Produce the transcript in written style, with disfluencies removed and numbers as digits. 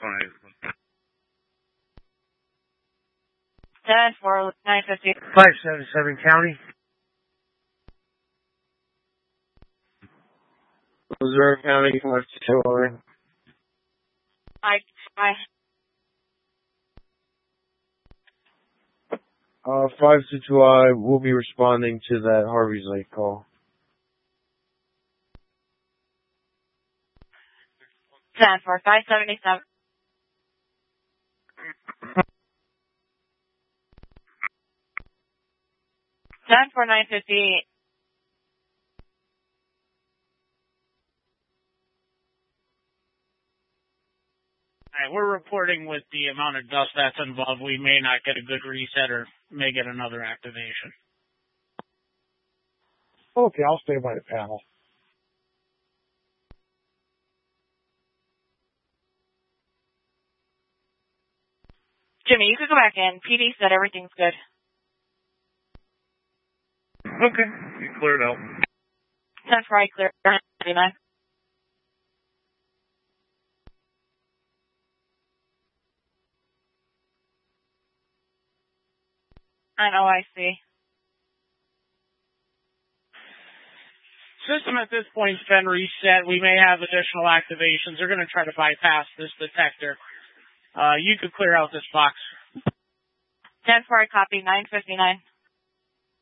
10 for 950. 577 County. Missouri County, 522. I 522, will be responding to that Harvey's Lake call. 10 for 577. 10 for 958. Alright, we're reporting with the amount of dust that's involved, we may not get a good reset or may get another activation. Okay, I'll stay by the panel. Jimmy, you could go back in. PD said everything's good. Okay, you cleared out. 10 for I clear 99. I know, I see. System at this point's been reset. We may have additional activations. They're going to try to bypass this detector. You could clear out this box. 10 for I copy 959.